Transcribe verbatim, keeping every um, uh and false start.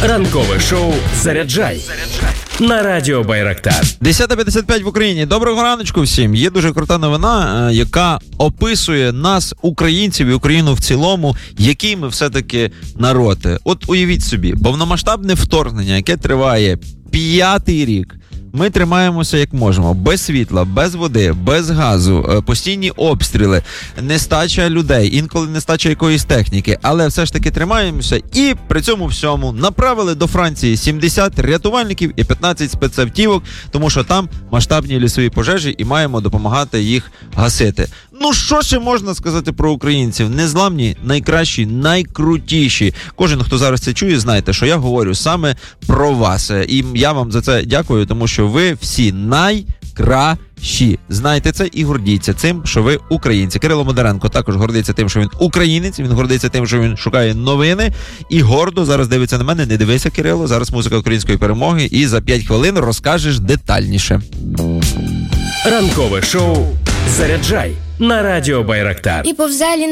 Ранкове шоу «Заряджай» на Радіо Байрактар. десята п'ятдесят п'ять в Україні. Доброго раночку всім. Є дуже крута новина, яка описує нас, українців і Україну в цілому, який ми все-таки народ. От уявіть собі, повномасштабне вторгнення, яке триває п'ятий рік. Ми тримаємося як можемо, без світла, без води, без газу, постійні обстріли, нестача людей, інколи нестача якоїсь техніки, але все ж таки тримаємося і при цьому всьому направили до Франції сімдесят рятувальників і п'ятнадцять спецавтівок, тому що там масштабні лісові пожежі і маємо допомагати їх гасити. Ну що ще можна сказати про українців? Незламні, найкращі, найкрутіші. Кожен, хто зараз це чує, знайте, що я говорю саме про вас. І я вам за це дякую, тому що ви всі найкращі. Знайте це і гордіться цим, що ви українці. Кирило Модаренко також гордиться тим, що він українець, він гордиться тим, що він шукає новини і гордо зараз дивиться на мене. Не дивися, Кирило, зараз музика української перемоги і за п'ять хвилин розкажеш детальніше. Ранкове шоу «Заряджай» на Радіо Байрактар. І повзалі